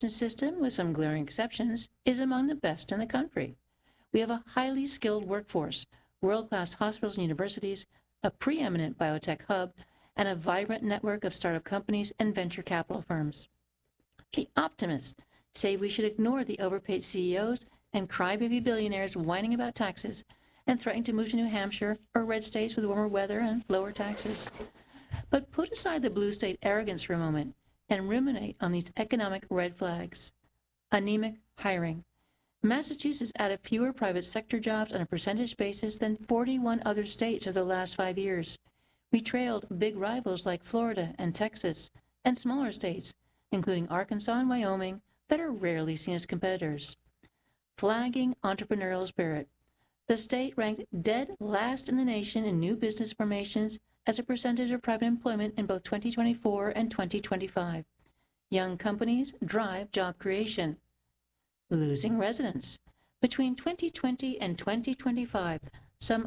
system, with some glaring exceptions, is among the best in the country. We have a highly skilled workforce, world-class hospitals and universities, a preeminent biotech hub, and a vibrant network of startup companies and venture capital firms. The optimists say we should ignore the overpaid CEOs and crybaby billionaires whining about taxes and threatening to move to New Hampshire or red states with warmer weather and lower taxes. But put aside the blue state arrogance for a moment and ruminate on these economic red flags. Anemic hiring. Massachusetts added fewer private sector jobs on a percentage basis than 41 other states over the last 5 years. We trailed big rivals like Florida and Texas, and smaller states, including Arkansas and Wyoming, that are rarely seen as competitors. Flagging entrepreneurial spirit. The state ranked dead last in the nation in new business formations as a percentage of private employment in both 2024 and 2025. Young companies drive job creation. Losing residents. Between 2020 and 2025, some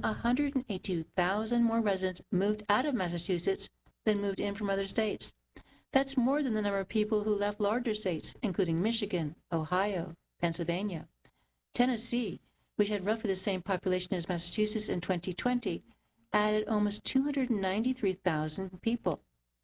182,000 more residents moved out of Massachusetts than moved in from other states. That's more than the number of people who left larger states, including Michigan, Ohio, Pennsylvania. Tennessee, which had roughly the same population as Massachusetts in 2020, added almost 293,000 people.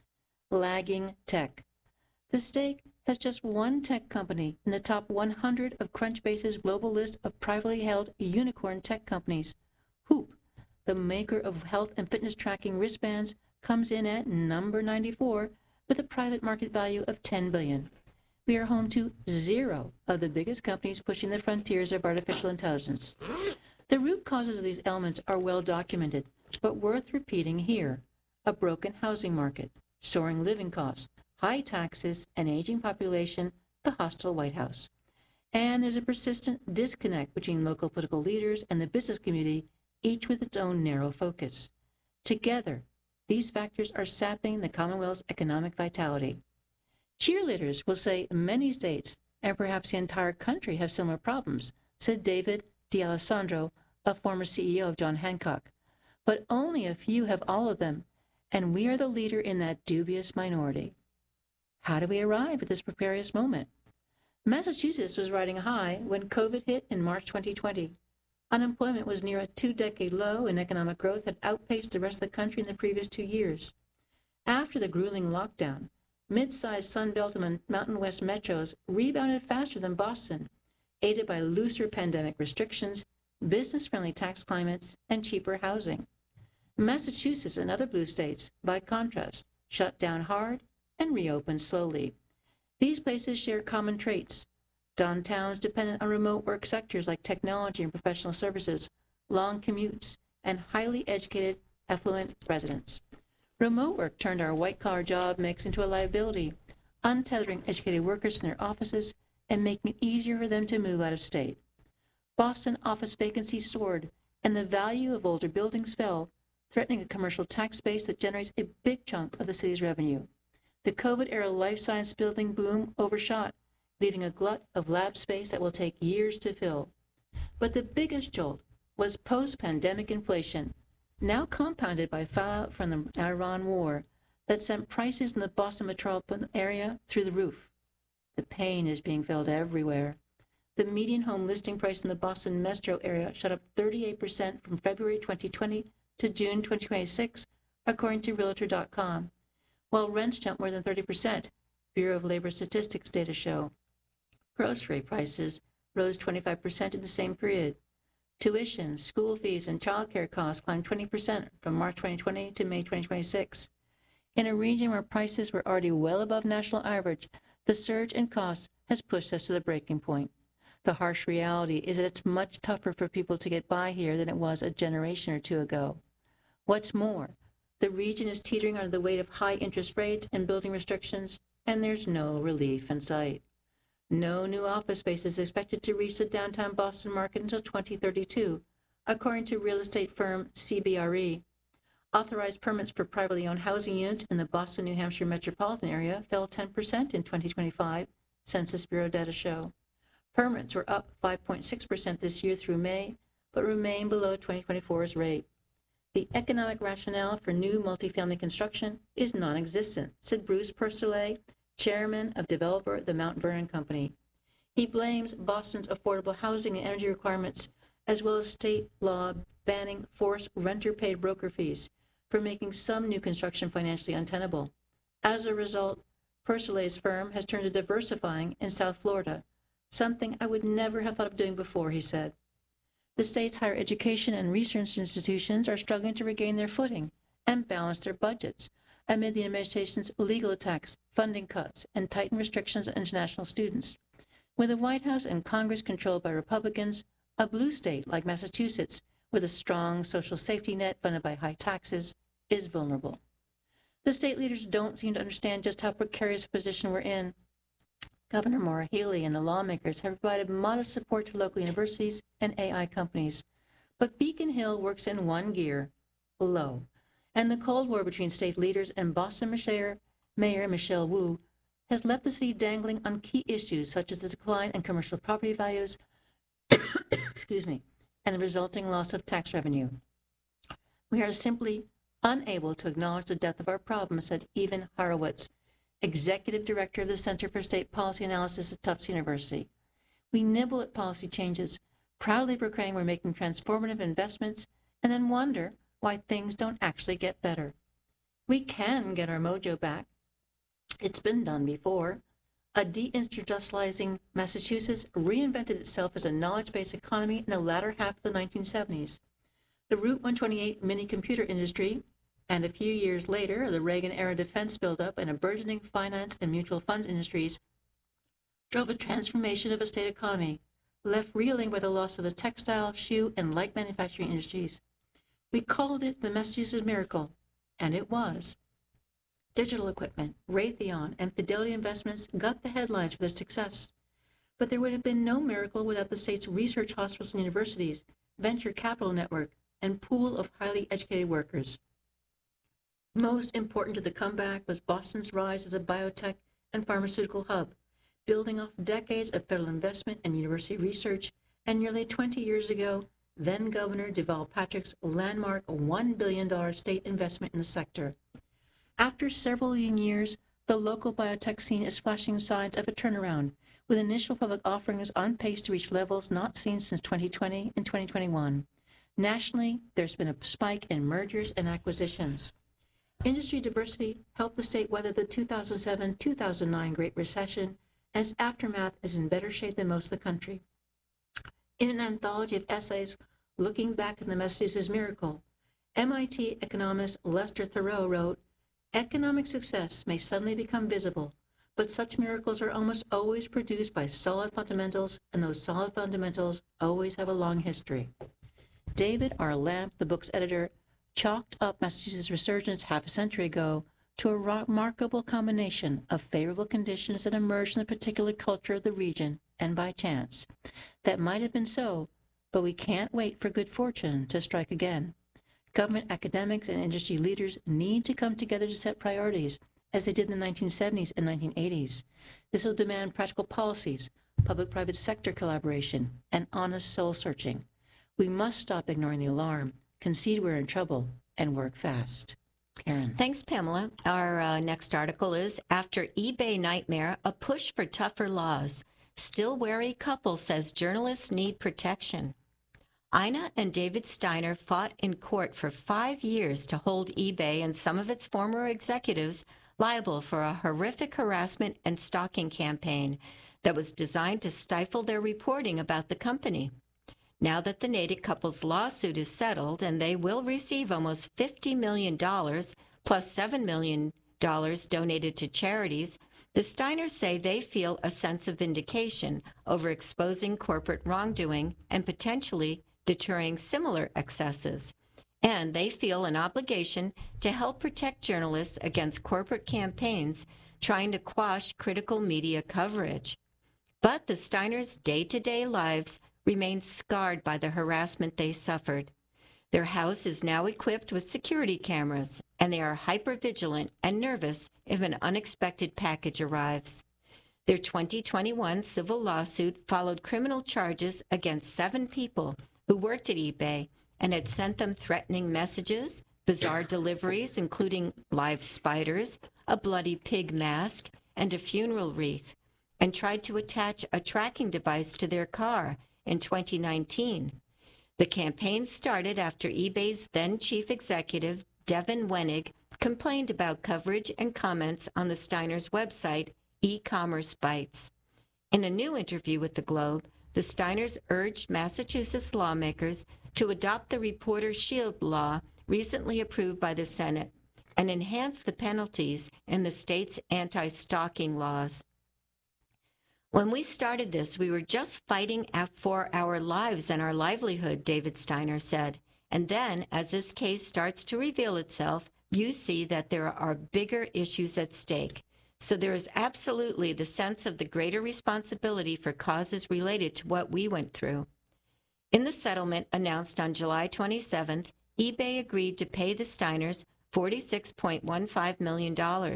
Lagging tech. The state has just one tech company in the top 100 of Crunchbase's global list of privately held unicorn tech companies. Whoop, the maker of health and fitness tracking wristbands, comes in at number 94 with a private market value of $10 billion. We are home to 0 of the biggest companies pushing the frontiers of artificial intelligence. The root causes of these elements are well documented, but worth repeating here. A broken housing market, soaring living costs, high taxes, an aging population, the hostile White House. And there's a persistent disconnect between local political leaders and the business community, each with its own narrow focus. Together, these factors are sapping the Commonwealth's economic vitality. Cheerleaders will say many states, and perhaps the entire country, have similar problems, said David D'Alessandro, a former CEO of John Hancock. But only a few have all of them, and we are the leader in that dubious minority. How do we arrive at this precarious moment? Massachusetts was riding high when COVID hit in March 2020. Unemployment was near a 2-decade low, and economic growth had outpaced the rest of the country in the previous 2 years. After the grueling lockdown, mid-sized Sunbelt and Mountain West metros rebounded faster than Boston, aided by looser pandemic restrictions, business-friendly tax climates, and cheaper housing. Massachusetts and other blue states, by contrast, shut down hard and reopened slowly. These places share common traits. Downtowns dependent on remote work sectors like technology and professional services, long commutes, and highly educated, affluent residents. Remote work turned our white-collar job mix into a liability, untethering educated workers from their offices and making it easier for them to move out of state. Boston office vacancies soared, and the value of older buildings fell, threatening a commercial tax base that generates a big chunk of the city's revenue. The COVID-era life science building boom overshot, leaving a glut of lab space that will take years to fill. But the biggest jolt was post-pandemic inflation, now compounded by fallout from the Iran war, that sent prices in the Boston metropolitan area through the roof. The pain is being felt everywhere. The median home listing price in the Boston metro area shot up 38% from February 2020 to June 2026, according to Realtor.com, while rents jumped more than 30%, Bureau of Labor Statistics data show. Grocery prices rose 25% in the same period. Tuition, school fees, and childcare costs climbed 20% from March 2020 to May 2026. In a region where prices were already well above national average, the surge in costs has pushed us to the breaking point. The harsh reality is that it's much tougher for people to get by here than it was a generation or two ago. What's more, the region is teetering under the weight of high interest rates and building restrictions, and there's no relief in sight. No new office space is expected to reach the downtown Boston market until 2032, according to real estate firm CBRE. Authorized permits for privately owned housing units in the Boston, New Hampshire metropolitan area fell 10% in 2025, Census Bureau data show. Permits were up 5.6% this year through May, but remain below 2024's rate. The economic rationale for new multifamily construction is non-existent, said Bruce Purcell, chairman of developer the Mount Vernon Company. He blames Boston's affordable housing and energy requirements, as well as state law banning forced renter-paid broker fees, for making some new construction financially untenable. As a result, Purcell's firm has turned to diversifying in South Florida, something I would never have thought of doing before, he said. The state's higher education and research institutions are struggling to regain their footing and balance their budgets amid the administration's legal attacks, funding cuts, and tightened restrictions on international students. With the White House and Congress controlled by Republicans, a blue state like Massachusetts, with a strong social safety net funded by high taxes, is vulnerable. The state leaders don't seem to understand just how precarious a position we're in. Governor Maura Healey and the lawmakers have provided modest support to local universities and AI companies. But Beacon Hill works in one gear, low. And the Cold War between state leaders and Boston Mayor Michelle Wu has left the city dangling on key issues such as the decline in commercial property values and the resulting loss of tax revenue. We are simply unable to acknowledge the depth of our problem, said Evan Horowitz, executive director of the Center for State Policy Analysis at Tufts University. We nibble at policy changes, proudly proclaim we're making transformative investments, and then wonder why things don't actually get better. We can get our mojo back. It's been done before. A deindustrializing Massachusetts reinvented itself as a knowledge-based economy in the latter half of the 1970s. The Route 128 mini-computer industry, and a few years later, the Reagan-era defense buildup and a burgeoning finance and mutual funds industries drove a transformation of a state economy, left reeling by the loss of the textile, shoe, and light manufacturing industries. We called it the Massachusetts Miracle, and it was. Digital equipment, Raytheon, and Fidelity Investments got the headlines for their success. But there would have been no miracle without the state's research hospitals and universities, venture capital network, and pool of highly educated workers. Most important to the comeback was Boston's rise as a biotech and pharmaceutical hub, building off decades of federal investment and university research, and nearly 20 years ago, then-Governor Deval Patrick's landmark $1 billion state investment in the sector. After several years, the local biotech scene is flashing signs of a turnaround, with initial public offerings on pace to reach levels not seen since 2020 and 2021. Nationally, there's been a spike in mergers and acquisitions. Industry diversity helped the state weather the 2007-2009 Great Recession, and its aftermath is in better shape than most of the country. In an anthology of essays looking back at the Massachusetts Miracle, MIT economist Lester Thurow wrote, "Economic success may suddenly become visible, but such miracles are almost always produced by solid fundamentals, and those solid fundamentals always have a long history." David R. Lamp, the book's editor, chalked up Massachusetts' resurgence half a century ago to a remarkable combination of favorable conditions that emerged in the particular culture of the region and by chance. That might have been so, but we can't wait for good fortune to strike again. Government academics and industry leaders need to come together to set priorities, as they did in the 1970s and 1980s. This will demand practical policies, public-private sector collaboration, and honest soul-searching. We must stop ignoring the alarm, concede we're in trouble, and work fast. Karen. Thanks, Pamela. Our next article is, After eBay Nightmare, a push for tougher laws. Still wary couple says journalists need protection. Ina and David Steiner fought in court for 5 years to hold eBay and some of its former executives liable for a horrific harassment and stalking campaign that was designed to stifle their reporting about the company. Now that the Natick couple's lawsuit is settled and they will receive almost $50 million plus $7 million donated to charities, the Steiners say they feel a sense of vindication over exposing corporate wrongdoing and potentially deterring similar excesses. And they feel an obligation to help protect journalists against corporate campaigns trying to quash critical media coverage. But the Steiners' day-to-day lives remain scarred by the harassment they suffered. Their house is now equipped with security cameras, and they are hyper-vigilant and nervous if an unexpected package arrives. Their 2021 civil lawsuit followed criminal charges against 7 people who worked at eBay and had sent them threatening messages, bizarre deliveries including live spiders, a bloody pig mask, and a funeral wreath, and tried to attach a tracking device to their car in 2019. The campaign started after eBay's then chief executive, Devin Wenig, complained about coverage and comments on the Steiners' website, E-Commerce Bytes. In a new interview with the Globe, the Steiners urged Massachusetts lawmakers to adopt the Reporter Shield law recently approved by the Senate and enhance the penalties in the state's anti-stalking laws. When we started this, we were just fighting for our lives and our livelihood, David Steiner said. And then, as this case starts to reveal itself, you see that there are bigger issues at stake. So there is absolutely the sense of the greater responsibility for causes related to what we went through. In the settlement announced on July 27th, eBay agreed to pay the Steiners $46.15 million.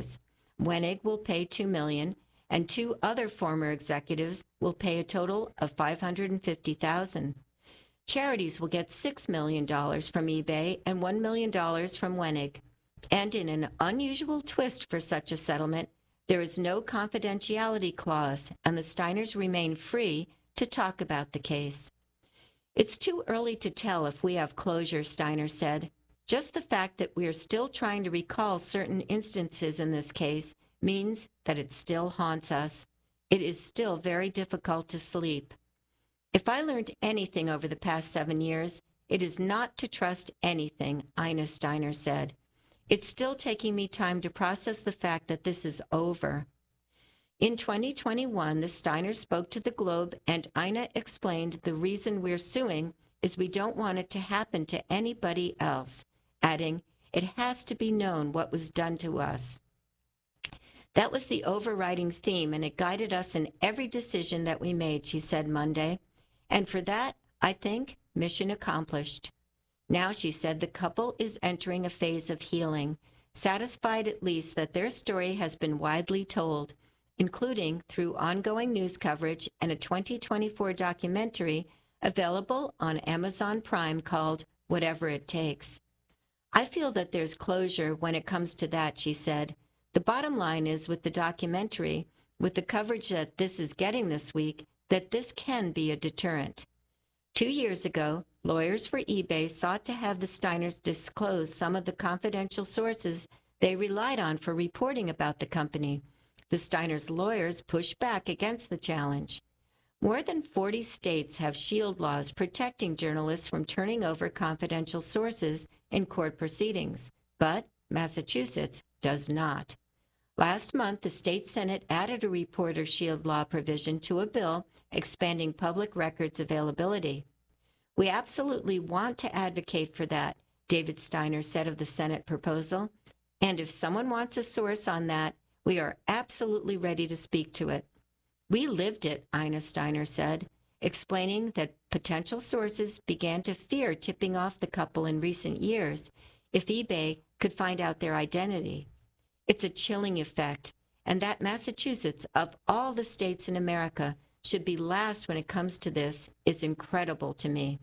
Wenig will pay $2 million, and two other former executives will pay a total of $550,000. Charities will get $6 million from eBay and $1 million from Wenig. And in an unusual twist for such a settlement, there is no confidentiality clause, and the Steiners remain free to talk about the case. It's too early to tell if we have closure, Steiner said. Just the fact that we are still trying to recall certain instances in this case means that it still haunts us. It is still very difficult to sleep. If I learned anything over the past 7 years, it is not to trust anything, Ina Steiner said. It's still taking me time to process the fact that this is over. In 2021, the Steiners spoke to the Globe, and Ina explained the reason we're suing is we don't want it to happen to anybody else, adding, it has to be known what was done to us. That was the overriding theme, and it guided us in every decision that we made, she said Monday. And for that, I think, mission accomplished. Now, she said, the couple is entering a phase of healing, satisfied at least that their story has been widely told, including through ongoing news coverage and a 2024 documentary available on Amazon Prime called Whatever It Takes. I feel that there's closure when it comes to that, she said. The bottom line is with the documentary, with the coverage that this is getting this week, that this can be a deterrent. 2 years ago, lawyers for eBay sought to have the Steiners disclose some of the confidential sources they relied on for reporting about the company. The Steiners' lawyers pushed back against the challenge. More than 40 states have shield laws protecting journalists from turning over confidential sources in court proceedings, but Massachusetts does not. Last month, the state Senate added a reporter shield law provision to a bill expanding public records availability. We absolutely want to advocate for that, David Steiner said of the Senate proposal. And if someone wants a source on that, we are absolutely ready to speak to it. We lived it, Ina Steiner said, explaining that potential sources began to fear tipping off the couple in recent years if eBay could find out their identity. It's a chilling effect, and that Massachusetts, of all the states in America, should be last when it comes to this is incredible to me.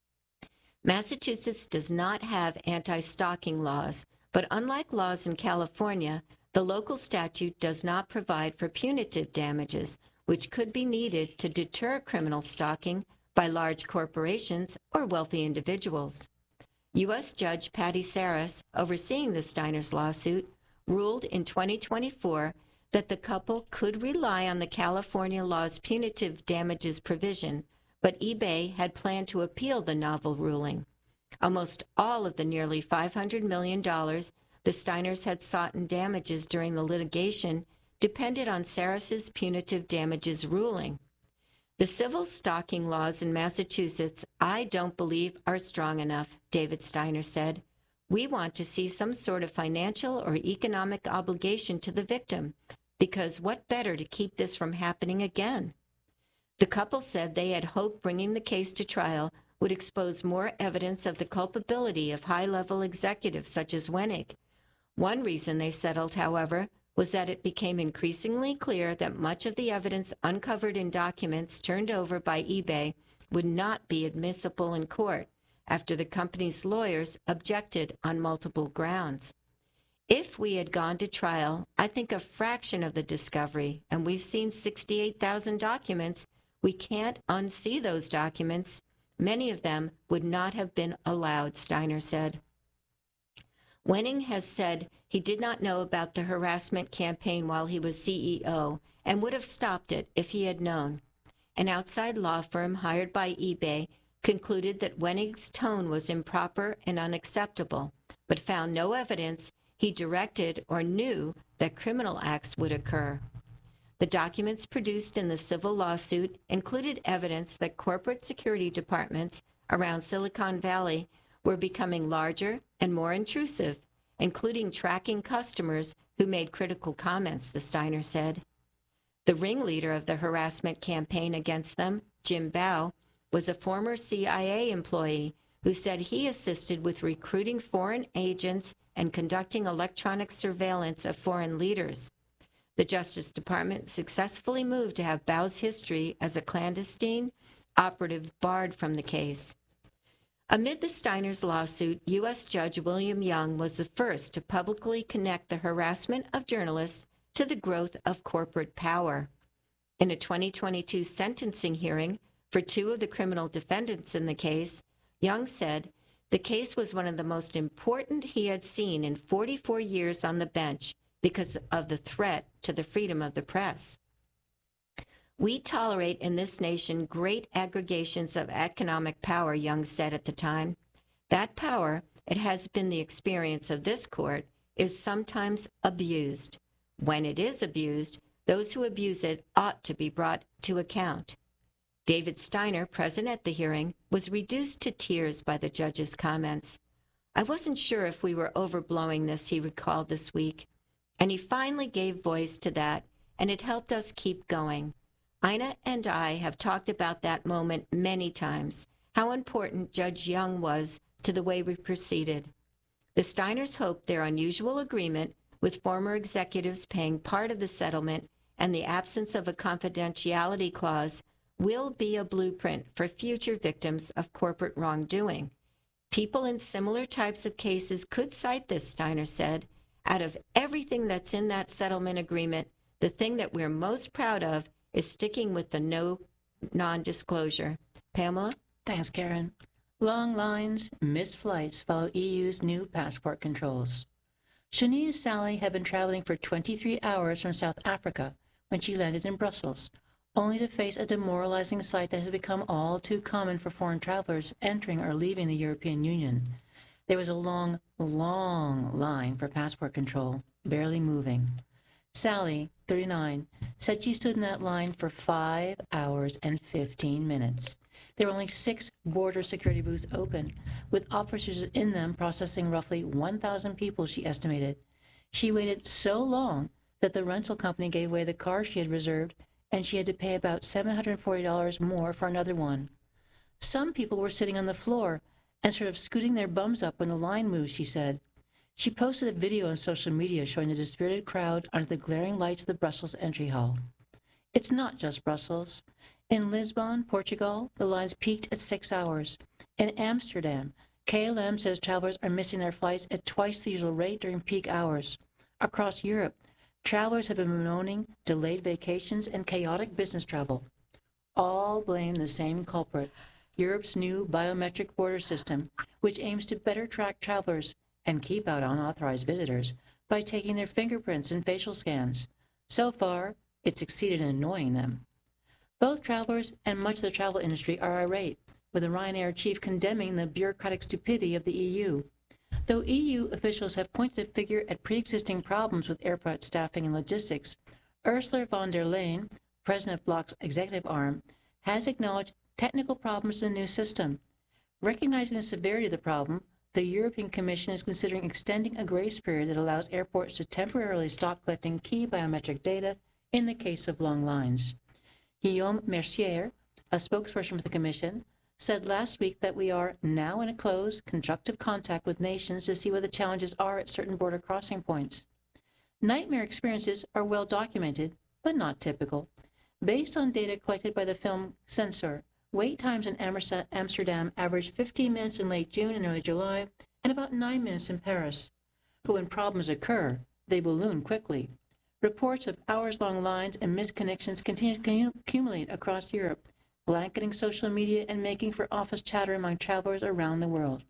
Massachusetts does not have anti-stalking laws, but unlike laws in California, the local statute does not provide for punitive damages, which could be needed to deter criminal stalking by large corporations or wealthy individuals. U.S. Judge Patty Saras, overseeing the Steiners lawsuit, ruled in 2024 that the couple could rely on the California law's punitive damages provision, but eBay had planned to appeal the novel ruling. Almost all of the nearly $500 million the Steiners had sought in damages during the litigation depended on Saras's punitive damages ruling. The civil stalking laws in Massachusetts, I don't believe, are strong enough, David Steiner said. We want to see some sort of financial or economic obligation to the victim, because what better to keep this from happening again? The couple said they had hoped bringing the case to trial would expose more evidence of the culpability of high-level executives such as Wenig. One reason they settled, however, was that it became increasingly clear that much of the evidence uncovered in documents turned over by eBay would not be admissible in court after the company's lawyers objected on multiple grounds. If we had gone to trial, I think a fraction of the discovery, and we've seen 68,000 documents, we can't unsee those documents. Many of them would not have been allowed, Steiner said. Wenning has said he did not know about the harassment campaign while he was CEO and would have stopped it if he had known. An outside law firm hired by eBay concluded that Wenning's tone was improper and unacceptable, but found no evidence he directed or knew that criminal acts would occur. The documents produced in the civil lawsuit included evidence that corporate security departments around Silicon Valley were becoming larger and more intrusive, including tracking customers who made critical comments, the Steiner said. The ringleader of the harassment campaign against them, Jim Bao, was a former CIA employee who said he assisted with recruiting foreign agents and conducting electronic surveillance of foreign leaders. The Justice Department successfully moved to have Bao's history as a clandestine operative barred from the case. Amid the Steiner's lawsuit, U.S. Judge William Young was the first to publicly connect the harassment of journalists to the growth of corporate power. In a 2022 sentencing hearing for two of the criminal defendants in the case, Young said the case was one of the most important he had seen in 44 years on the bench because of the threat to the freedom of the press. We tolerate in this nation great aggregations of economic power, Young said at the time. That power, it has been the experience of this court, is sometimes abused. When it is abused, those who abuse it ought to be brought to account. David Steiner, present at the hearing, was reduced to tears by the judge's comments. I wasn't sure if we were overblowing this, he recalled this week. And he finally gave voice to that, and it helped us keep going. Ina and I have talked about that moment many times, how important Judge Young was to the way we proceeded. The Steiners hoped their unusual agreement, with former executives paying part of the settlement and the absence of a confidentiality clause, will be a blueprint for future victims of corporate wrongdoing. People in similar types of cases could cite this, Steiner said. Out of everything that's in that settlement agreement, the thing that we're most proud of is sticking with the no non-disclosure. Pamela? Thanks, Karen. Long lines, missed flights follow EU's new passport controls. Shanice Sally had been traveling for 23 hours from South Africa when she landed in Brussels, only to face a demoralizing sight that has become all too common for foreign travelers entering or leaving the European Union. There was a long line for passport control, barely moving. Sally, 39, said she stood in that line for 5 hours and 15 minutes. There were only 6 border security booths open, with officers in them processing roughly 1,000 people, she estimated. She waited so long that the rental company gave away the car she had reserved, and she had to pay about $740 more for another one. Some people were sitting on the floor and sort of scooting their bums up when the line moved, she said. She posted a video on social media showing the dispirited crowd under the glaring lights of the Brussels entry hall. It's not just Brussels. In Lisbon, Portugal, the lines peaked at 6 hours. In Amsterdam, KLM says travelers are missing their flights at twice the usual rate during peak hours. Across Europe, travelers have been bemoaning delayed vacations and chaotic business travel. All blame the same culprit, Europe's new biometric border system, which aims to better track travelers and keep out unauthorized visitors by taking their fingerprints and facial scans. So far, it succeeded in annoying them. Both travelers and much of the travel industry are irate, with the Ryanair chief condemning the bureaucratic stupidity of the EU. Though EU officials have pointed a finger at pre-existing problems with airport staffing and logistics, Ursula von der Leyen, president of Bloc's executive arm, has acknowledged technical problems in the new system. Recognizing the severity of the problem, the European Commission is considering extending a grace period that allows airports to temporarily stop collecting key biometric data in the case of long lines. Guillaume Mercier, a spokesperson for the Commission, said last week that we are now in a close, constructive contact with nations to see what the challenges are at certain border crossing points. Nightmare experiences are well documented, but not typical. Based on data collected by the film Censor, wait times in Amsterdam averaged 15 minutes in late June and early July, and about 9 minutes in Paris. but when problems occur, they balloon quickly. Reports of hours-long lines and missed connections continue to accumulate across Europe, blanketing social media and making for office chatter among travelers around the world.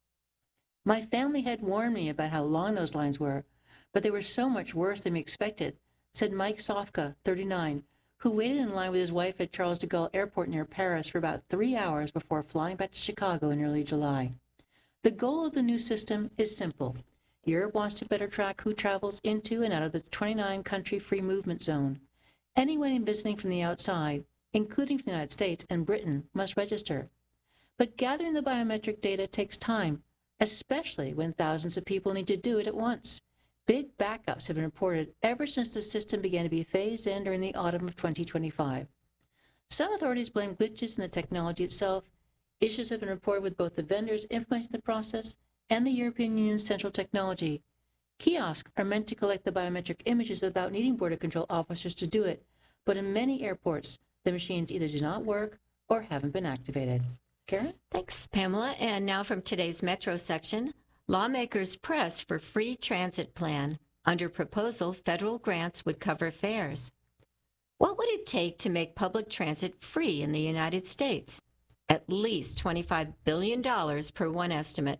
My family had warned me about how long those lines were, but they were so much worse than we expected, said Mike Sofka, 39, who waited in line with his wife at Charles de Gaulle Airport near Paris for about 3 hours before flying back to Chicago in early July. The goal of the new system is simple. Europe wants to better track who travels into and out of the 29-country free movement zone. Anyone visiting from the outside, including from the United States and Britain, must register. But gathering the biometric data takes time, especially when thousands of people need to do it at once. Big backups have been reported ever since the system began to be phased in during the autumn of 2025. Some authorities blame glitches in the technology itself. Issues have been reported with both the vendors implementing the process and the European Union's central technology. Kiosks are meant to collect the biometric images without needing border control officers to do it, but in many airports, the machines either do not work or haven't been activated. Karen? Thanks, Pamela. And now from today's Metro section, lawmakers press for free transit plan. Under proposal, federal grants would cover fares. What would it take to make public transit free in the United States? At least $25 billion per one estimate.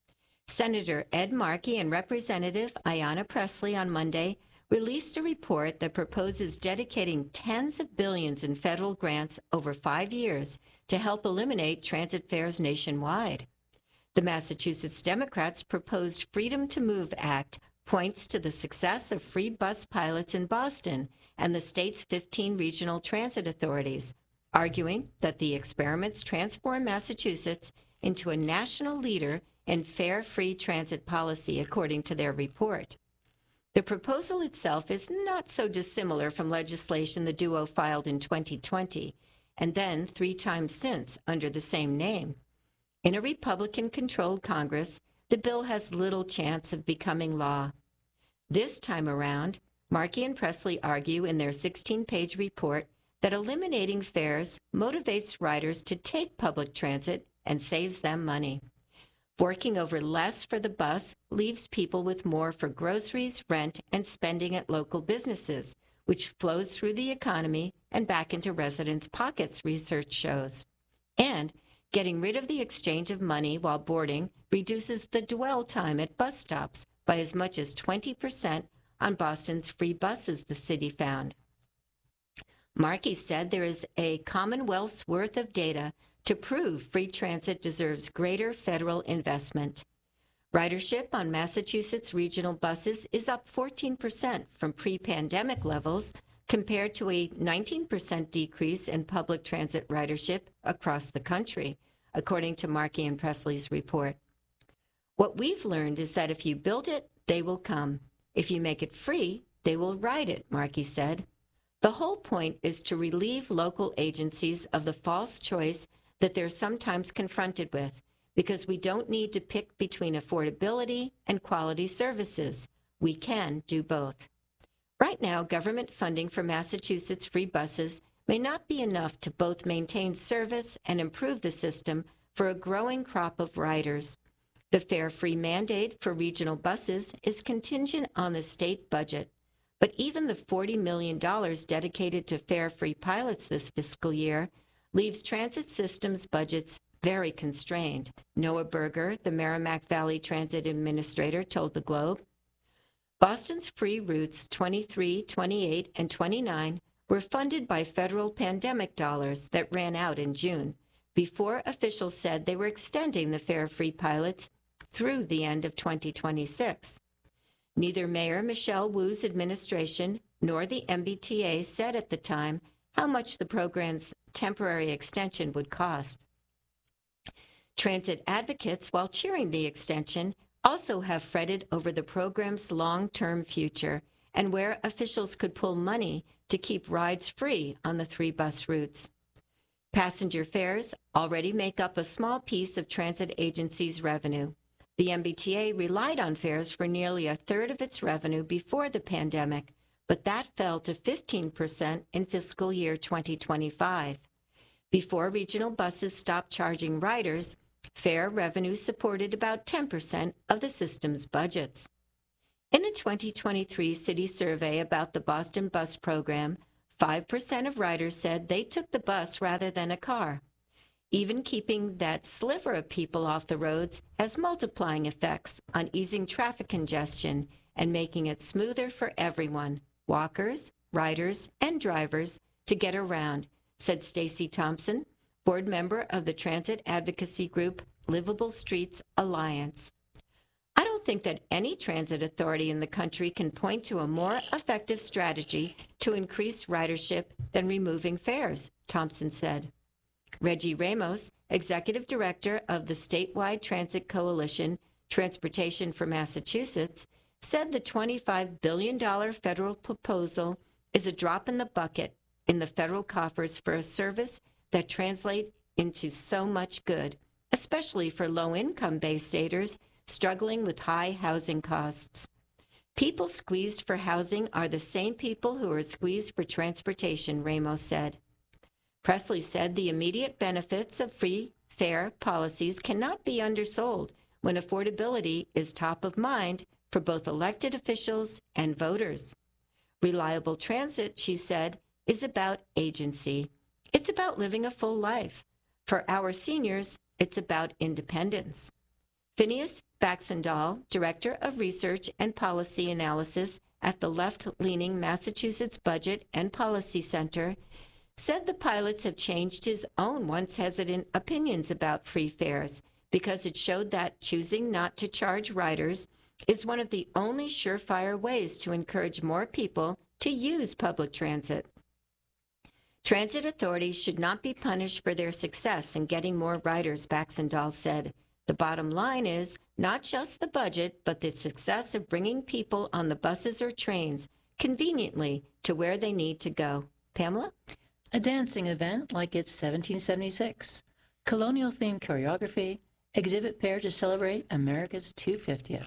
Senator Ed Markey and Representative Ayanna Pressley on Monday released a report that proposes dedicating tens of billions in federal grants over 5 years to help eliminate transit fares nationwide. The Massachusetts Democrats' proposed Freedom to Move Act points to the success of free bus pilots in Boston and the state's 15 regional transit authorities, arguing that the experiments transform Massachusetts into a national leader in fare free transit policy, according to their report. The proposal itself is not so dissimilar from legislation the duo filed in 2020, and then 3 times since under the same name. In a Republican-controlled Congress, the bill has little chance of becoming law. This time around, Markey and Pressley argue in their 16-page report that eliminating fares motivates riders to take public transit and saves them money. Forking over less for the bus leaves people with more for groceries, rent, and spending at local businesses, which flows through the economy and back into residents' pockets, research shows. And getting rid of the exchange of money while boarding reduces the dwell time at bus stops by as much as 20% on Boston's free buses, the city found. Markey said there is a Commonwealth's worth of data to prove free transit deserves greater federal investment. Ridership on Massachusetts regional buses is up 14% from pre-pandemic levels, compared to a 19% decrease in public transit ridership across the country, according to Markey and Pressley's report. What we've learned is that if you build it, they will come. If you make it free, they will ride it, Markey said. The whole point is to relieve local agencies of the false choice that they're sometimes confronted with, because we don't need to pick between affordability and quality services. We can do both. Right now, government funding for Massachusetts free buses may not be enough to both maintain service and improve the system for a growing crop of riders. The fare-free mandate for regional buses is contingent on the state budget, but even the $40 million dedicated to fare-free pilots this fiscal year leaves transit systems budgets very constrained, Noah Berger, the Merrimack Valley Transit Administrator, told the Globe. Boston's free routes 23, 28, and 29 were funded by federal pandemic dollars that ran out in June, before officials said they were extending the fare-free pilots through the end of 2026. Neither Mayor Michelle Wu's administration nor the MBTA said at the time how much the program's temporary extension would cost. Transit advocates, while cheering the extension, also have fretted over the program's long-term future and where officials could pull money to keep rides free on the 3 bus routes. Passenger fares already make up a small piece of transit agencies' revenue. The MBTA relied on fares for nearly a third of its revenue before the pandemic, but that fell to 15% in fiscal year 2025. Before regional buses stopped charging riders, fare revenue supported about 10% of the system's budgets. In a 2023 city survey about the Boston bus program, 5% of riders said they took the bus rather than a car. Even keeping that sliver of people off the roads has multiplying effects on easing traffic congestion and making it smoother for everyone, walkers, riders, and drivers, to get around, said Stacy Thompson, board member of the transit advocacy group Livable Streets Alliance. I don't think that any transit authority in the country can point to a more effective strategy to increase ridership than removing fares, Thompson said. Reggie Ramos, executive director of the statewide transit coalition, Transportation for Massachusetts, said the $25 billion federal proposal is a drop in the bucket in the federal coffers for a service that translates into so much good, especially for low-income Bay Staters struggling with high housing costs. People squeezed for housing are the same people who are squeezed for transportation, Ramos said. Presley said the immediate benefits of free fare policies cannot be undersold when affordability is top of mind for both elected officials and voters. Reliable transit, she said, is about agency. It's about living a full life. For our seniors, it's about independence. Phineas Baxendall, Director of Research and Policy Analysis at the left-leaning Massachusetts Budget and Policy Center, said the pilots have changed his own once hesitant opinions about free fares because it showed that choosing not to charge riders is one of the only surefire ways to encourage more people to use public transit. Transit authorities should not be punished for their success in getting more riders, Baxendall said. The bottom line is not just the budget, but the success of bringing people on the buses or trains conveniently to where they need to go. Pamela? A dancing event like it's 1776, colonial-themed choreography, exhibit pair to celebrate America's 250th.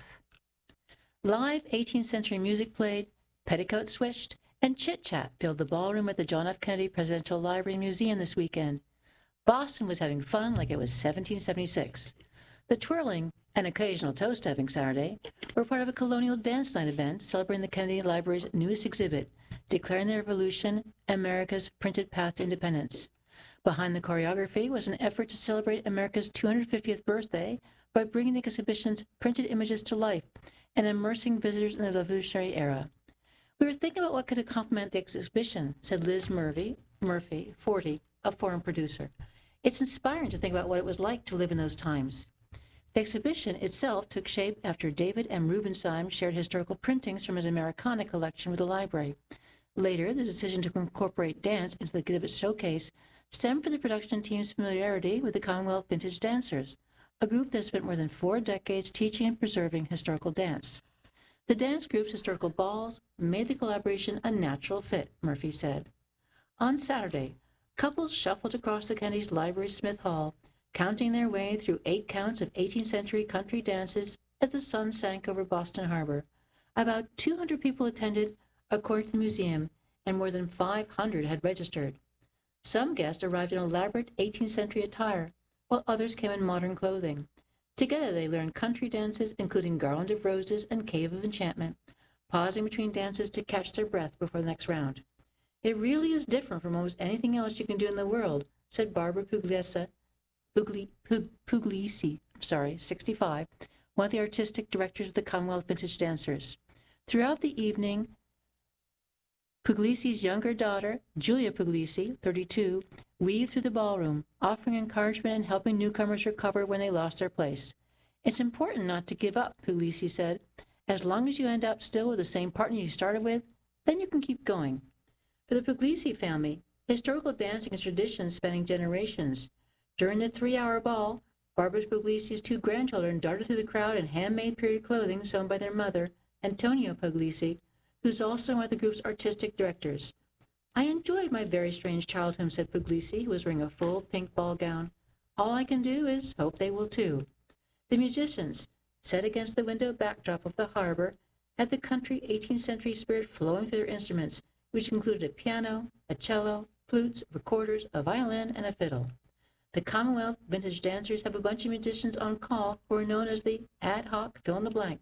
Live 18th century music played, petticoats switched, and chit-chat filled the ballroom at the John F. Kennedy Presidential Library and Museum this weekend. Boston was having fun like it was 1776. The twirling and occasional toe-stepping Saturday were part of a colonial dance night event celebrating the Kennedy Library's newest exhibit, Declaring the Revolution, America's Printed Path to Independence. Behind the choreography was an effort to celebrate America's 250th birthday by bringing the exhibition's printed images to life and immersing visitors in the Revolutionary era. We were thinking about what could complement the exhibition, said Liz Murphy, 40, a foreign producer. It's inspiring to think about what it was like to live in those times. The exhibition itself took shape after David M. Rubenstein shared historical printings from his Americana collection with the library. Later, the decision to incorporate dance into the exhibit showcase stemmed from the production team's familiarity with the Commonwealth Vintage Dancers, a group that spent more than 4 decades teaching and preserving historical dance. The dance group's historical balls made the collaboration a natural fit, Murphy said. On Saturday, couples shuffled across the Kennedy's Library's Smith Hall, counting their way through 8 counts of 18th century country dances as the sun sank over Boston Harbor. About 200 people attended, according to the museum, and more than 500 had registered. Some guests arrived in elaborate 18th century attire, while others came in modern clothing. Together they learned country dances, including Garland of Roses and Cave of Enchantment, pausing between dances to catch their breath before the next round. It really is different from almost anything else you can do in the world, said Barbara Puglisi, 65, one of the artistic directors of the Commonwealth Vintage Dancers. Throughout the evening, Puglisi's younger daughter, Julia Puglisi, 32, weaved through the ballroom, offering encouragement and helping newcomers recover when they lost their place. It's important not to give up, Puglisi said. As long as you end up still with the same partner you started with, then you can keep going. For the Puglisi family, historical dancing is tradition spanning generations. During the 3-hour ball, Barbara Puglisi's 2 grandchildren darted through the crowd in handmade period clothing sewn by their mother, Antonia Puglisi, who's also one of the group's artistic directors. I enjoyed my very strange childhood, said Puglisi, who was wearing a full pink ball gown. All I can do is hope they will too. The musicians, set against the window backdrop of the harbor, had the country 18th century spirit flowing through their instruments, which included a piano, a cello, flutes, recorders, a violin, and a fiddle. The Commonwealth Vintage Dancers have a bunch of musicians on call who are known as the ad hoc fill-in-the-blank,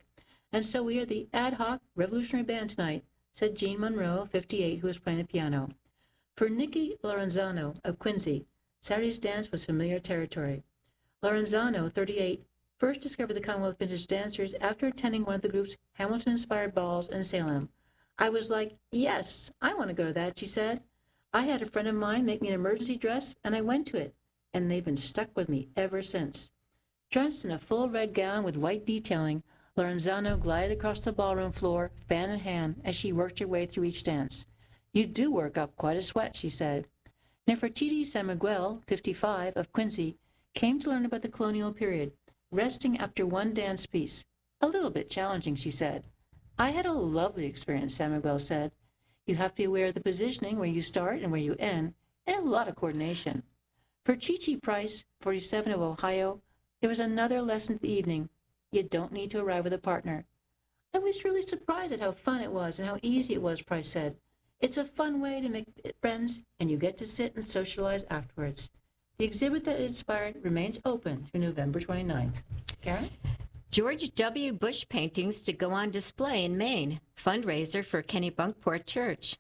And so we are the ad hoc revolutionary band tonight, said Jean Monroe, 58, who was playing the piano. For Nikki Lorenzano of Quincy, Saturday's dance was familiar territory. Lorenzano, 38, first discovered the Commonwealth Vintage Dancers after attending one of the group's Hamilton-inspired balls in Salem. I was like, yes, I want to go to that, she said. I had a friend of mine make me an emergency dress, and I went to it, and they've been stuck with me ever since. Dressed in a full red gown with white detailing, Lorenzano glided across the ballroom floor, fan in hand, as she worked her way through each dance. You do work up quite a sweat, she said. Nefertiti San Miguel, 55, of Quincy, came to learn about the colonial period, resting after one dance piece. A little bit challenging, she said. I had a lovely experience, San Miguel said. You have to be aware of the positioning, where you start and where you end, and a lot of coordination. For Chi-Chi Price, 47, of Ohio, there was another lesson of the evening. You don't need to arrive with a partner. I was really surprised at how fun it was and how easy it was, Price said. It's a fun way to make friends, and you get to sit and socialize afterwards. The exhibit that it inspired remains open through November 29th. Karen? George W. Bush paintings to go on display in Maine, fundraiser for Kennebunkport Church.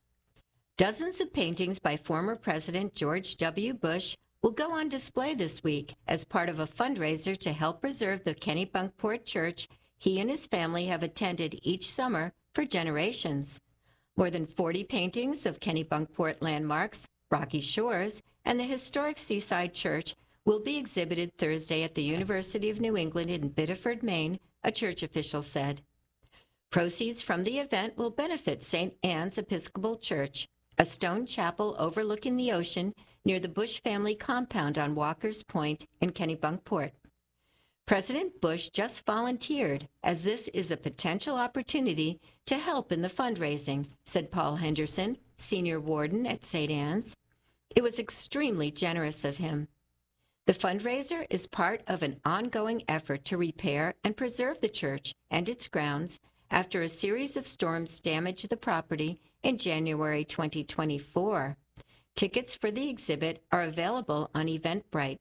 Dozens of paintings by former President George W. Bush will go on display this week as part of a fundraiser to help preserve the Kennebunkport Church he and his family have attended each summer for generations. More than 40 paintings of Kennebunkport landmarks, Rocky Shores, and the historic Seaside Church will be exhibited Thursday at the University of New England in Biddeford, Maine, a church official said. Proceeds from the event will benefit St. Anne's Episcopal Church, a stone chapel overlooking the ocean near the Bush family compound on Walker's Point in Kennebunkport. President Bush just volunteered, as this is a potential opportunity to help in the fundraising, said Paul Henderson, senior warden at St. Anne's. It was extremely generous of him. The fundraiser is part of an ongoing effort to repair and preserve the church and its grounds after a series of storms damaged the property in January 2024. Tickets for the exhibit are available on Eventbrite.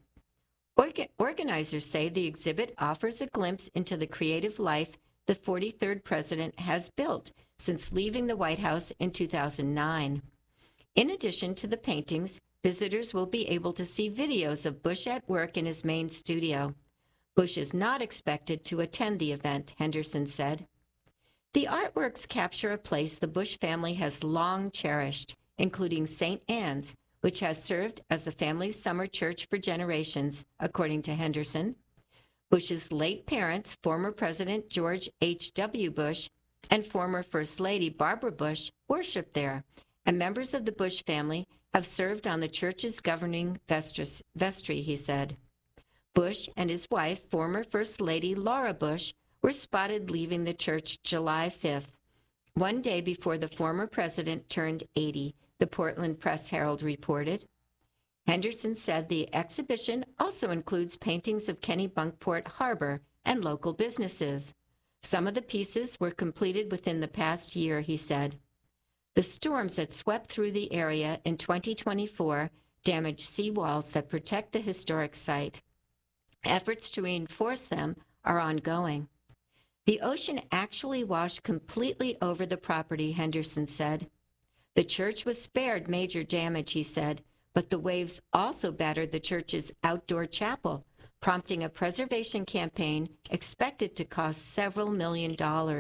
Organizers say the exhibit offers a glimpse into the creative life the 43rd president has built since leaving the White House in 2009. In addition to the paintings, visitors will be able to see videos of Bush at work in his main studio. Bush is not expected to attend the event, Henderson said. The artworks capture a place the Bush family has long cherished, including St. Anne's, which has served as a family's summer church for generations, according to Henderson. Bush's late parents, former President George H.W. Bush and former First Lady Barbara Bush, worshiped there, and members of the Bush family have served on the church's governing vestry, he said. Bush and his wife, former First Lady Laura Bush, were spotted leaving the church July 5th, one day before the former president turned 80, the Portland Press-Herald reported. Henderson said the exhibition also includes paintings of Kennebunkport Harbor and local businesses. Some of the pieces were completed within the past year, he said. The storms that swept through the area in 2024 damaged seawalls that protect the historic site. Efforts to reinforce them are ongoing. The ocean actually washed completely over the property, Henderson said. The church was spared major damage, he said, but the waves also battered the church's outdoor chapel, prompting a preservation campaign expected to cost several $1 million.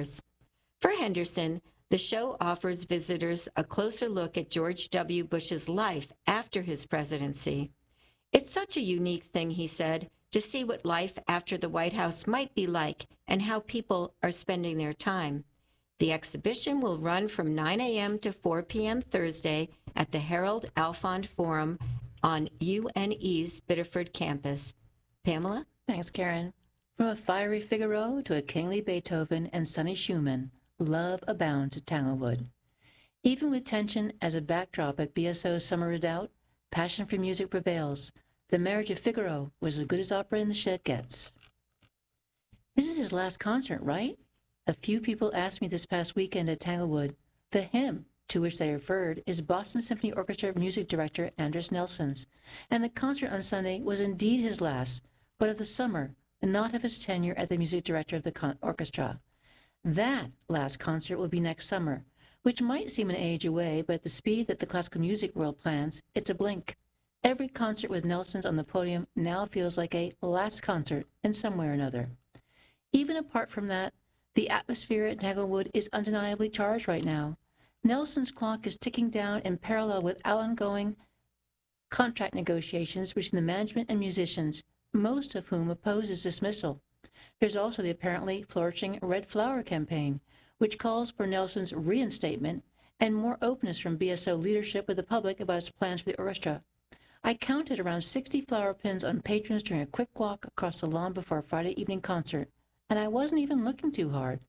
For Henderson, the show offers visitors a closer look at George W. Bush's life after his presidency. It's such a unique thing, he said, to see what life after the White House might be like and how people are spending their time. The exhibition will run from 9 a.m. to 4 p.m. Thursday at the Harold Alfond Forum on UNE's Biddeford campus. Pamela? Thanks, Karen. From a fiery Figaro to a kingly Beethoven and sunny Schumann, love abounds at Tanglewood. Even with tension as a backdrop at BSO's Summer Redoubt, passion for music prevails. The Marriage of Figaro was as good as opera in the shed gets. This is his last concert, right? A few people asked me this past weekend at Tanglewood. The hymn, to which they referred, is Boston Symphony Orchestra music director Andris Nelson's, and the concert on Sunday was indeed his last, but of the summer, and not of his tenure as the music director of the orchestra. That last concert will be next summer, which might seem an age away, but at the speed that the classical music world plans, it's a blink. Every concert with Nelson's on the podium now feels like a last concert in some way or another. Even apart from that, the atmosphere at Tanglewood is undeniably charged right now. Nelson's clock is ticking down in parallel with ongoing contract negotiations between the management and musicians, most of whom oppose his dismissal. There's also the apparently flourishing Red Flower campaign, which calls for Nelson's reinstatement and more openness from BSO leadership with the public about its plans for the orchestra. I counted around 60 flower pins on patrons during a quick walk across the lawn before a Friday evening concert, and I wasn't even looking too hard.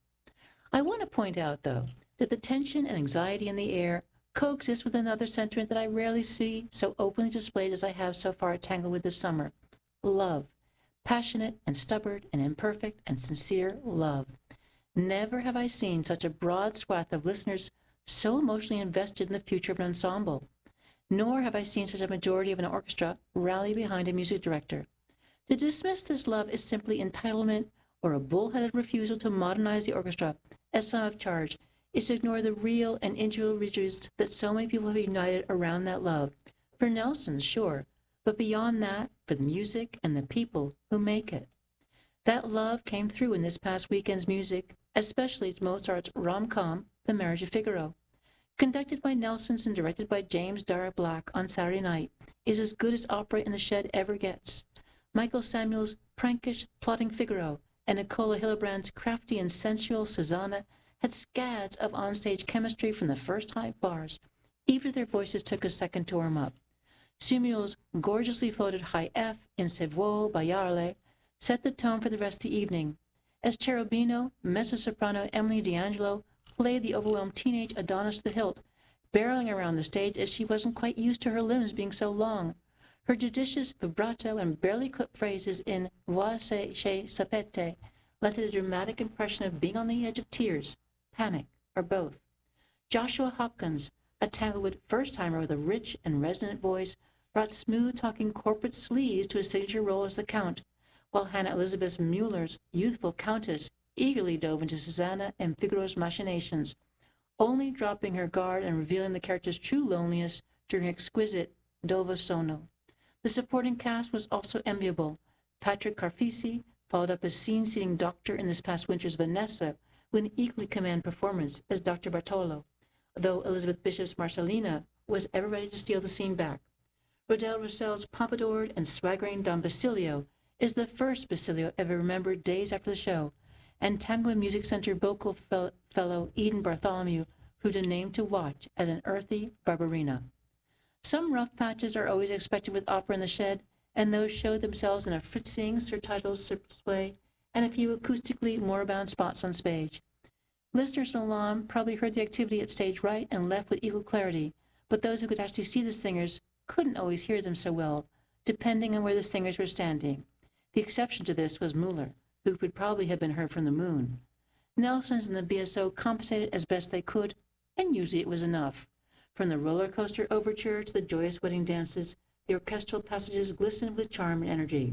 I want to point out, though, that the tension and anxiety in the air coexist with another sentiment that I rarely see so openly displayed as I have so far at Tanglewood this summer: love. Passionate and stubborn and imperfect and sincere love. Never have I seen such a broad swath of listeners so emotionally invested in the future of an ensemble. Nor have I seen such a majority of an orchestra rally behind a music director. To dismiss this love is simply entitlement or a bullheaded refusal to modernize the orchestra, as some have charged, is to ignore the real and individual riches that so many people have united around that love. For Nelson, sure, but beyond that, for the music and the people who make it. That love came through in this past weekend's music, especially Mozart's rom-com, The Marriage of Figaro. Conducted by Nelson's and directed by James Dara Black on Saturday night, is as good as opera in the shed ever gets. Michael Samuel's prankish, plotting Figaro and Nicola Hillebrand's crafty and sensual Susanna had scads of onstage chemistry from the first high bars, even if their voices took a second to warm up. Samuel's gorgeously floated high F in Se vuoi ballare set the tone for the rest of the evening, as Cherubino, mezzo-soprano Emily D'Angelo played the overwhelmed teenage Adonis to the hilt, barreling around the stage as she wasn't quite used to her limbs being so long. Her judicious vibrato and barely clipped phrases in Voi se sapete left a dramatic impression of being on the edge of tears, panic, or both. Joshua Hopkins, a Tanglewood first-timer with a rich and resonant voice, brought smooth-talking corporate sleaze to his signature role as the Count, while Hannah Elizabeth Mueller's youthful Countess eagerly dove into Susanna and Figaro's machinations, only dropping her guard and revealing the character's true loneliness during exquisite Dove Sono. The supporting cast was also enviable. Patrick Carfisi followed up as scene-seating doctor in this past winter's Vanessa with an equally command performance as Dr. Bartolo, though Elizabeth Bishop's Marcellina was ever ready to steal the scene back. Rodel Roussel's pompadoured and swaggering Don Basilio is the first Basilio ever remembered days after the show, and Tanglewood Music Center vocal fellow Eden Bartholomew proved a name to watch as an earthy Barbarina. Some rough patches are always expected with opera in the shed, and those showed themselves in a Fritzing surtitled display and a few acoustically moribund spots on stage. Listeners in the lawn probably heard the activity at stage right and left with equal clarity, but those who could actually see the singers couldn't always hear them so well, depending on where the singers were standing. The exception to this was Mueller, who would probably have been heard from the moon. Nelson's and the BSO compensated as best they could, and usually it was enough. From the roller coaster overture to the joyous wedding dances, the orchestral passages glistened with charm and energy.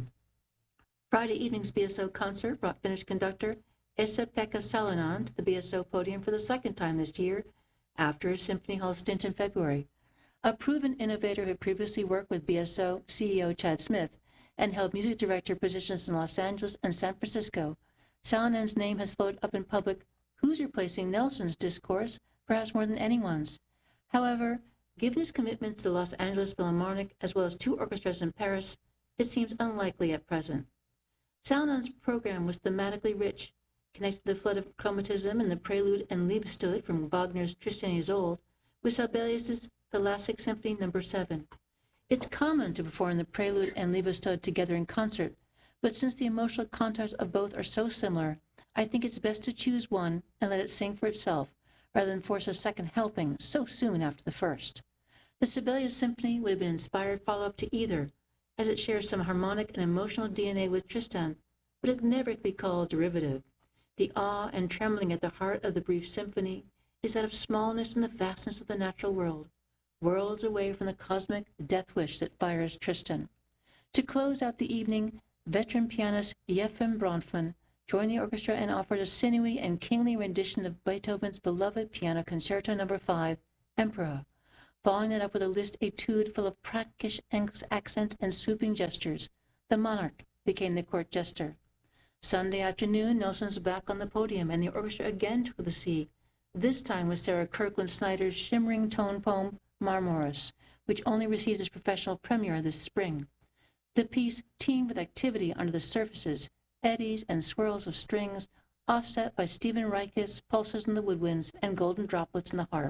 Friday evening's BSO concert brought Finnish conductor Esa-Pekka Salonen to the BSO podium for the second time this year, after his Symphony Hall stint in February. A proven innovator who previously worked with BSO CEO Chad Smith and held music director positions in Los Angeles and San Francisco, Salonen's name has floated up in public who's replacing Nelson's discourse, perhaps more than anyone's. However, given his commitments to the Los Angeles Philharmonic as well as 2 orchestras in Paris, it seems unlikely at present. Salonen's program was thematically rich, connected to the flood of chromatism in the Prelude and Liebestod from Wagner's Tristan and Isolde with Sibelius's Thalassic Symphony No. 7. It's common to perform the Prelude and Liebestod together in concert, but since the emotional contours of both are so similar, I think it's best to choose one and let it sing for itself, rather than force a second helping so soon after the first. The Sibelius Symphony would have been an inspired follow-up to either, as it shares some harmonic and emotional DNA with Tristan, but it never could be called derivative. The awe and trembling at the heart of the brief symphony is that of smallness and the vastness of the natural world, worlds away from the cosmic death wish that fires Tristan. To close out the evening, veteran pianist Yefim Bronfman joined the orchestra and offered a sinewy and kingly rendition of Beethoven's beloved Piano Concerto No. 5, Emperor, following it up with a Liszt etude full of practical accents and swooping gestures. The monarch became the court jester. Sunday afternoon, Nelson's back on the podium, and the orchestra again took the sea, this time with Sarah Kirkland Snyder's shimmering tone poem, Marmoris, which only received its professional premiere this spring. The piece teemed with activity under the surfaces, eddies and swirls of strings, offset by Stephen Reich's pulses in the woodwinds and golden droplets in the harp.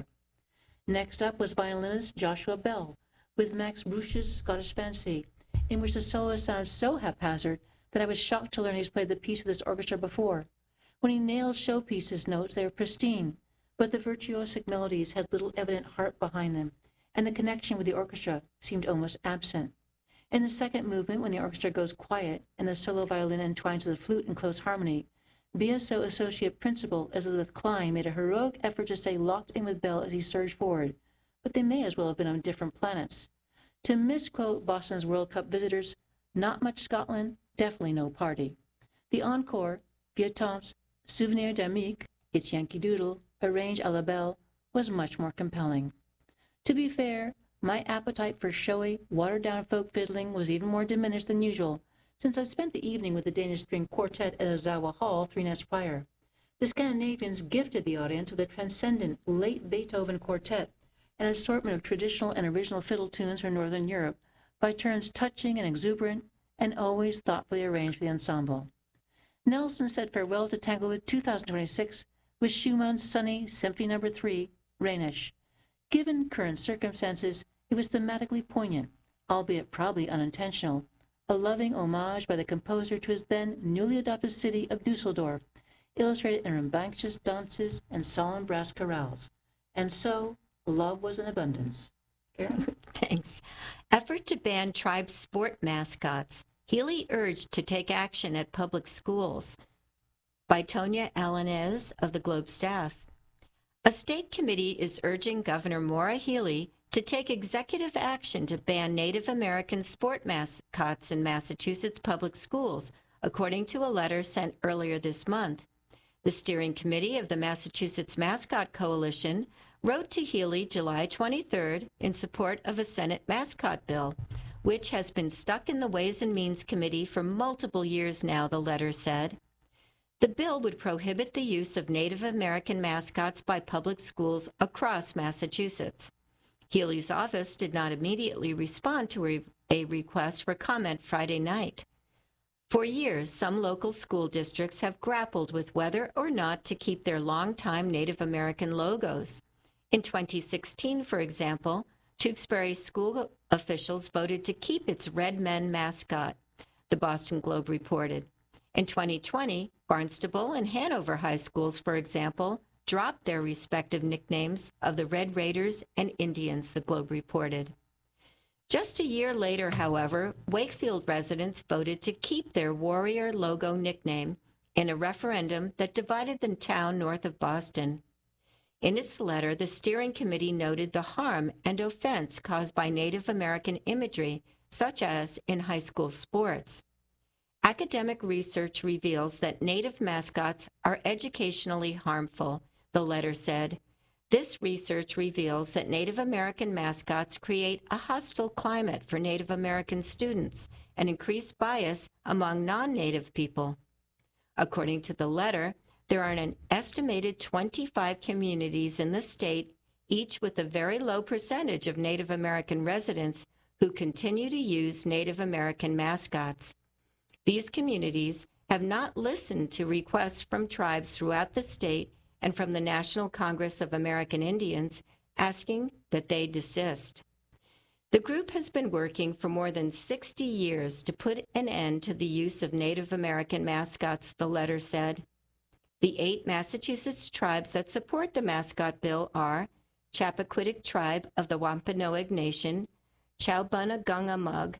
Next up was violinist Joshua Bell, with Max Bruch's Scottish Fancy, in which the soloist sounds so haphazard that I was shocked to learn he's played the piece with this orchestra before. When he nailed showpieces notes, they were pristine, but the virtuosic melodies had little evident heart behind them, and the connection with the orchestra seemed almost absent. In the second movement, when the orchestra goes quiet and the solo violin entwines with the flute in close harmony, BSO Associate Principal Elizabeth Klein made a heroic effort to stay locked in with Bell as he surged forward, but they may as well have been on different planets. To misquote Boston's World Cup visitors, not much Scotland, definitely no party. The encore, Vieux Temps, Souvenir d'Amique, It's Yankee Doodle, arranged à la Belle, was much more compelling. To be fair, my appetite for showy, watered-down folk fiddling was even more diminished than usual, since I spent the evening with the Danish String Quartet at Ozawa Hall 3 nights prior. The Scandinavians gifted the audience with a transcendent late Beethoven quartet, an assortment of traditional and original fiddle tunes from Northern Europe, by turns touching and exuberant, and always thoughtfully arranged for the ensemble. Nelson said farewell to Tanglewood 2026 with Schumann's sunny Symphony No. 3, Rhenish. Given current circumstances, it was thematically poignant, albeit probably unintentional, a loving homage by the composer to his then newly adopted city of Dusseldorf, illustrated in rambunctious dances and solemn brass chorales. And so, love was in abundance. Karen? Thanks. Effort to ban tribe sport mascots. Healy urged to take action at public schools. By Tonya Alanez of the Globe staff. A state committee is urging Governor Maura Healey to take executive action to ban Native American sport mascots in Massachusetts public schools, according to a letter sent earlier this month. The steering committee of the Massachusetts Mascot Coalition wrote to Healey July 23rd in support of a Senate mascot bill, which has been stuck in the Ways and Means Committee for multiple years now, the letter said. The bill would prohibit the use of Native American mascots by public schools across Massachusetts. Healey's office did not immediately respond to a request for comment Friday night. For years, some local school districts have grappled with whether or not to keep their longtime Native American logos. In 2016, for example, Tewksbury school officials voted to keep its Red Men mascot, the Boston Globe reported. In 2020, Barnstable and Hanover high schools, for example, dropped their respective nicknames of the Red Raiders and Indians, the Globe reported. Just a year later, however, Wakefield residents voted to keep their Warrior logo nickname in a referendum that divided the town north of Boston. In its letter, the steering committee noted the harm and offense caused by Native American imagery, such as in high school sports. Academic research reveals that Native mascots are educationally harmful, the letter said. This research reveals that Native American mascots create a hostile climate for Native American students and increase bias among non-Native people. According to the letter, there are an estimated 25 communities in the state, each with a very low percentage of Native American residents who continue to use Native American mascots. These communities have not listened to requests from tribes throughout the state and from the National Congress of American Indians asking that they desist. The group has been working for more than 60 years to put an end to the use of Native American mascots, the letter said. The 8 Massachusetts tribes that support the mascot bill are Chappaquiddick Tribe of the Wampanoag Nation, Chowbunna-Gunga-Mug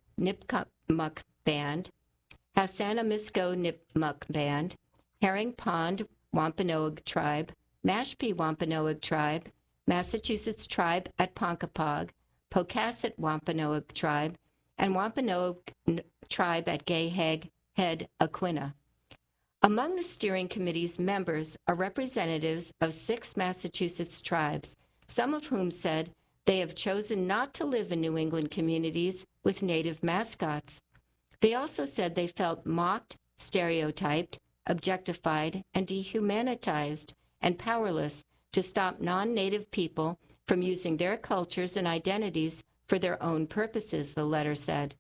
Nipmuc Band, Hassanamisko Nipmuc Band, Herring Pond Wampanoag Tribe, Mashpee Wampanoag Tribe, Massachusetts Tribe at Ponkapog, Pocasset Wampanoag Tribe, and Wampanoag Tribe at Gay Head, Aquina. Among the steering committee's members are representatives of 6 Massachusetts tribes, some of whom said they have chosen not to live in New England communities with Native mascots. They also said they felt mocked, stereotyped, objectified, and dehumanized, and powerless to stop non-Native people from using their cultures and identities for their own purposes, the letter said.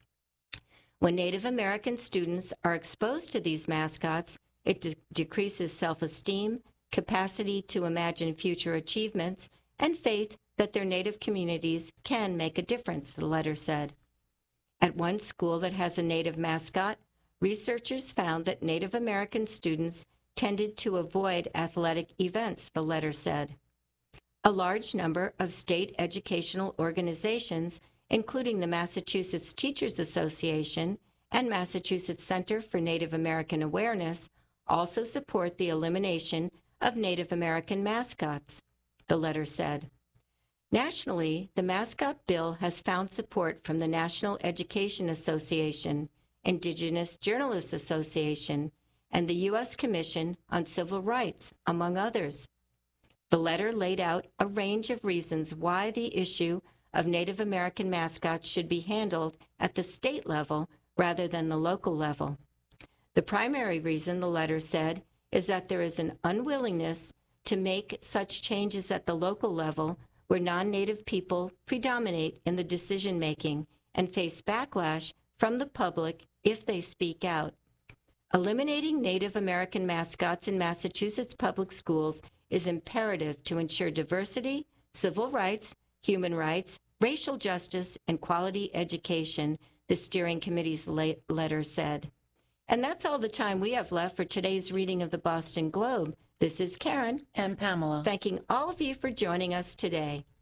When Native American students are exposed to these mascots, it decreases self-esteem, capacity to imagine future achievements, and faith that their Native communities can make a difference, the letter said. At one school that has a Native mascot, researchers found that Native American students tended to avoid athletic events, the letter said. A large number of state educational organizations, including the Massachusetts Teachers Association and Massachusetts Center for Native American Awareness, also support the elimination of Native American mascots, the letter said. Nationally, the mascot bill has found support from the National Education Association, Indigenous Journalists Association, and the U.S. Commission on Civil Rights, among others. The letter laid out a range of reasons why the issue of Native American mascots should be handled at the state level rather than the local level. The primary reason, the letter said, is that there is an unwillingness to make such changes at the local level where non-Native people predominate in the decision-making and face backlash from the public if they speak out. Eliminating Native American mascots in Massachusetts public schools is imperative to ensure diversity, civil rights, human rights, racial justice, and quality education, the steering committee's letter said. And that's all the time we have left for today's reading of the Boston Globe. This is Karen. And Pamela. Thanking all of you for joining us today.